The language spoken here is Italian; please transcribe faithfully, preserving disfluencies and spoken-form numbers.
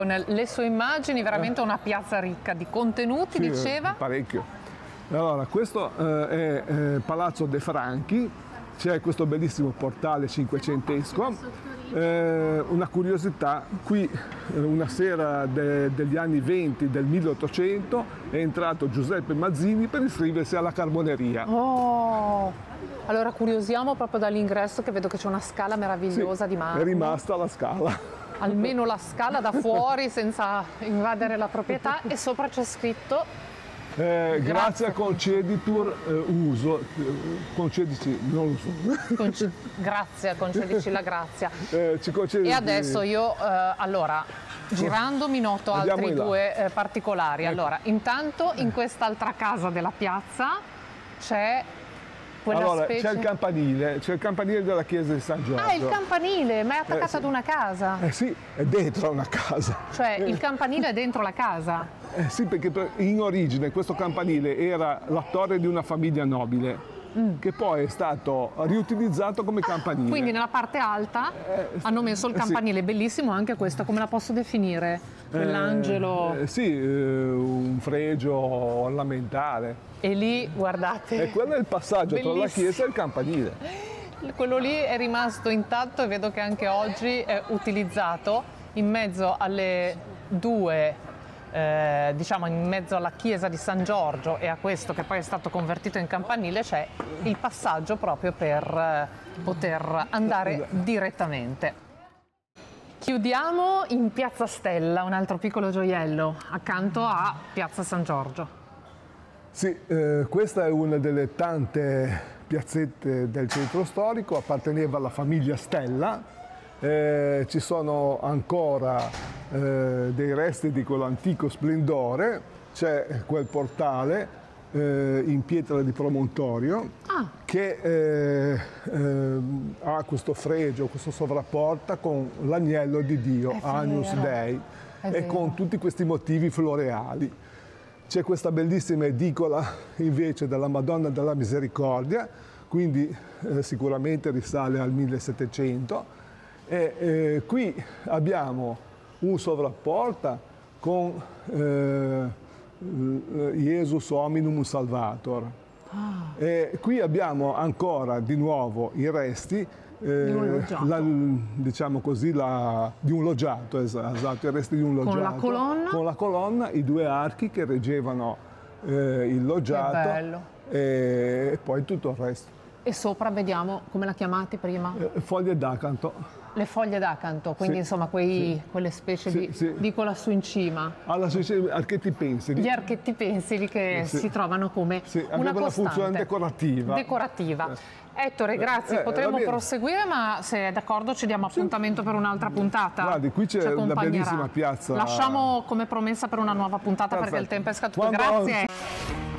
Le sue immagini, veramente eh. una piazza ricca di contenuti, sì, diceva? Parecchio. Allora, questo eh, è eh, Palazzo De Franchi, c'è questo bellissimo portale cinquecentesco. Eh, una curiosità, qui eh, una sera de, degli anni venti del milleottocento è entrato Giuseppe Mazzini per iscriversi alla Carboneria. Oh! Allora curiosiamo proprio dall'ingresso, che vedo che c'è una scala meravigliosa sì, di marmo. È rimasta la scala. Almeno la scala da fuori senza invadere la proprietà, e sopra c'è scritto eh, grazie, grazie a Conceditur eh, uso, eh, concedici, non lo so. Conce- grazie, concedici la grazia. Eh, ci concedi... E adesso io, eh, allora, girandomi noto Andiamo altri due eh, particolari. Ecco. Allora, intanto in quest'altra casa della piazza c'è quella allora, specie... c'è il campanile, c'è il campanile della chiesa di San Giorgio. Ah, il campanile, ma è attaccato eh, sì. ad una casa. Eh sì, è dentro una casa. Cioè, il campanile è dentro la casa? Eh sì, perché in origine questo campanile era la torre di una famiglia nobile, mm. che poi è stato riutilizzato come campanile. Quindi nella parte alta eh, hanno messo il campanile, sì. Bellissimo anche questo, come la posso definire? Quell'angelo... Eh, sì, eh, un fregio ornamentale. E lì, guardate... E quello è il passaggio bellissimo. Tra la chiesa e il campanile. Quello lì è rimasto intatto e vedo che anche oggi è utilizzato in mezzo alle due, eh, diciamo in mezzo alla chiesa di San Giorgio e a questo che poi è stato convertito in campanile, c'è il passaggio proprio per eh, poter andare direttamente. Chiudiamo in Piazza Stella, un altro piccolo gioiello, accanto a Piazza San Giorgio. Sì, eh, questa è una delle tante piazzette del centro storico, apparteneva alla famiglia Stella, eh, ci sono ancora eh, dei resti di quell'antico splendore, c'è quel portale eh, in pietra di promontorio ah. che eh, eh, ha questo fregio, questo sovrapporta con l'agnello di Dio, Agnus Dei, e con tutti questi motivi floreali. C'è questa bellissima edicola invece della Madonna della Misericordia, quindi eh, sicuramente risale al millesettecento. E eh, qui abbiamo un sovrapporta con eh, Jesus Hominum Salvator. Ah. E qui abbiamo ancora di nuovo i resti eh, di un loggiato, la, diciamo così, la, di un loggiato, esatto, i resti di un loggiato. Con la colonna? Con la colonna, i due archi che reggevano eh, il loggiato. Che bello. E poi tutto il resto. E sopra vediamo, come la chiamati prima? Eh, foglie d'acanto. Le foglie d'acanto, quindi sì, insomma quei, sì. quelle specie sì, di, sì. dico lassù in cima. Alla archetti pensili. Gli archetti pensili che sì. si trovano come sì, una una funzione decorativa. Decorativa. Eh. Ettore, grazie, eh, potremmo proseguire, ma se è d'accordo ci diamo appuntamento sì. per un'altra puntata. Guardi, qui c'è una bellissima piazza. Lasciamo come promessa per una nuova puntata. Perfetto. Perché il tempo è scaduto. Quando... Grazie.